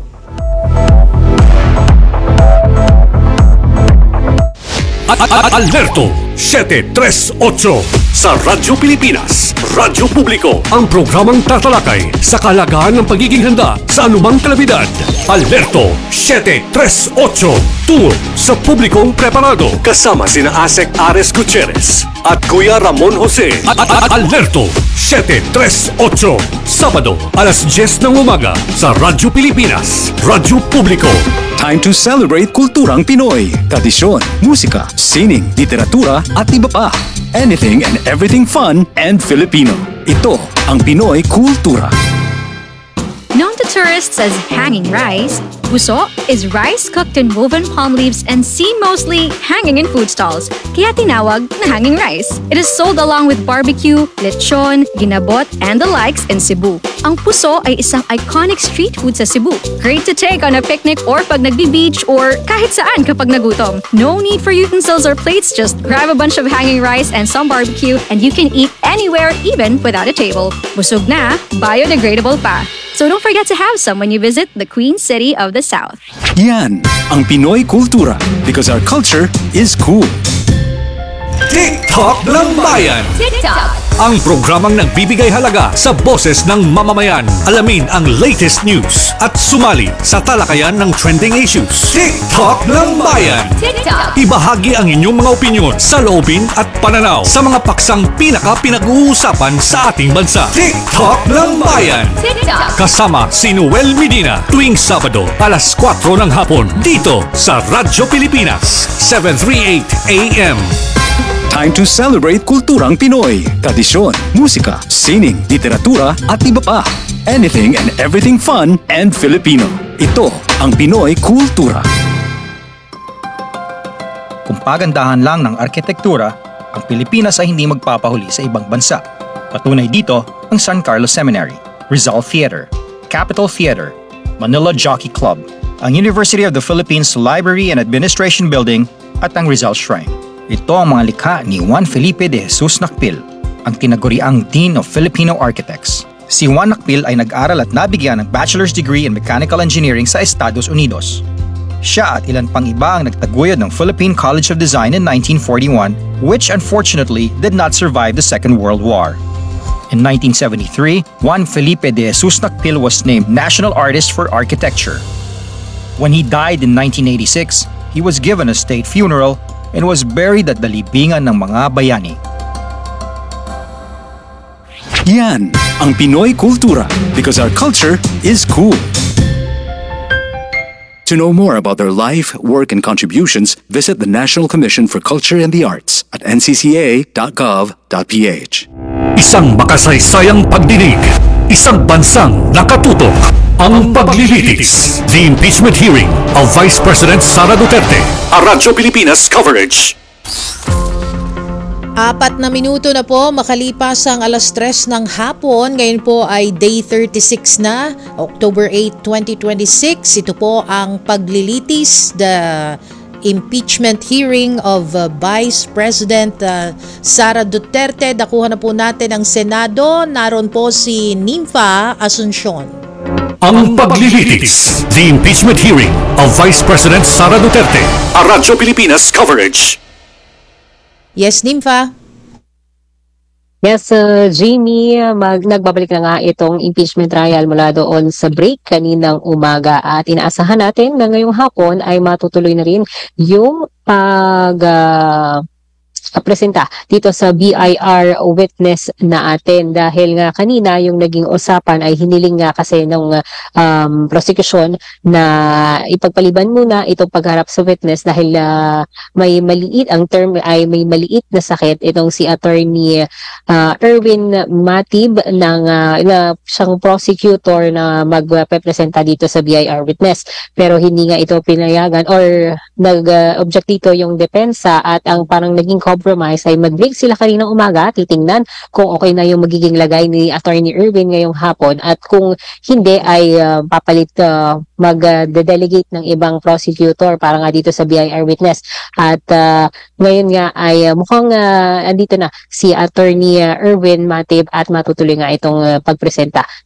Alerto 738 sa Radyo Pilipinas, Radyo Publiko, ang programang tatalakay sa kalagahan ng pagiging handa sa anumang kalamidad. Alerto 738, tungo sa publikong preparado, kasama sina Asek Ares Gutierrez at Kuya Ramon Jose. Alerto 738, Sabado alas 10 ng umaga sa Radyo Pilipinas, Radyo Publiko. Time to celebrate kulturang Pinoy, tradisyon, musika, sining, literatura at iba pa. Anything and everything fun and Filipino. Ito ang Pinoy Kultura. Known to tourists as hanging rice, puso is rice cooked in woven palm leaves and seen mostly hanging in food stalls, kaya tinawag na hanging rice. It is sold along with barbecue, lechon, ginabot, and the likes in Cebu. Ang puso ay isang iconic street food sa Cebu. Great to take on a picnic or pag nagbi-beach or kahit saan kapag nagutom. No need for utensils or plates, just grab a bunch of hanging rice and some barbecue and you can eat anywhere even without a table. Busog na, biodegradable pa. So don't forget to have some when you visit the Queen City of the South. Yan ang Pinoy Kultura because our culture is cool. TikTok ng Bayan. TikTok. Ang programang nagbibigay halaga sa boses ng mamamayan. Alamin ang latest news at sumali sa talakayan ng trending issues. TikTok ng Bayan. TikTok. Ibahagi ang inyong mga opinyon, saloobin at pananaw sa mga paksang pinaka-pinag-uusapan sa ating bansa. TikTok ng Bayan. TikTok. Kasama si Noel Medina tuwing Sabado alas 4 ng hapon dito sa Radyo Pilipinas 738 AM. Time to celebrate kulturang Pinoy, tradisyon, musika, sining, literatura at iba pa. Anything and everything fun and Filipino. Ito ang Pinoy Kultura. Kung pagandahan lang ng arkitektura, ang Pilipinas ay hindi magpapahuli sa ibang bansa. Patunay dito ang San Carlos Seminary, Rizal Theater, Capitol Theater, Manila Jockey Club, ang University of the Philippines Library and Administration Building at ang Rizal Shrine. Ito ang mga likha ni Juan Felipe de Jesus Nakpil, ang tinaguriang Dean of Filipino Architects. Si Juan Nakpil ay nag-aral at nabigyan ng bachelor's degree in mechanical engineering sa Estados Unidos. Siya at ilan pang iba ang nagtaguyod ng Philippine College of Design in 1941, which unfortunately did not survive the Second World War. In 1973, Juan Felipe de Jesus Nakpil was named National Artist for Architecture. When he died in 1986, he was given a state funeral and was buried at the libingan ng mga bayani. Yan ang Pinoy Kultura because our culture is cool. To know more about their life, work, and contributions, visit the National Commission for Culture and the Arts at ncca.gov.ph. Isang makasaysayang pagdinig, isang bansang nakatutok. Ang paglilitis, the impeachment hearing of Vice President Sara Duterte. A Radyo Pilipinas coverage. 4 na minuto na po makalipas ang 3:00 ng hapon. Ngayon po ay day 36 na, October 8, 2026. Ito po ang paglilitis, the impeachment hearing of Vice President Sara Duterte. Dakuhan na po natin ang Senado. Naroon po si Nympha Asuncion. Ang paglilitis, the impeachment hearing of Vice President Sara Duterte. A Radyo Pilipinas coverage. Yes, Nympha. Yes, Jamie, nagbabalik na nga itong impeachment trial mula doon sa break kaninang umaga at inaasahan natin na ngayong hapon ay matutuloy na rin yung presenta dito sa BIR witness na atin dahil nga kanina yung naging usapan ay hiniling nga kasi ng prosecution na ipagpaliban muna itong pagharap sa witness dahil may maliit ang term ay may maliit na sakit itong si attorney Erwin Matib ng siyang prosecutor na magpepresenta dito sa BIR witness pero hindi nga ito pinayagan or nag-object dito yung depensa at ang parang naging compromise ay mag-break sila kaninang umaga, titingnan kung okay na yung magiging lagay ni Attorney Erwin ngayong hapon at kung hindi ay papalit mag-delegate ng ibang prosecutor para nga dito sa BIR witness at ngayon nga ay mukhang andito na si Attorney Erwin Matib at matutuloy nga itong pagpresenta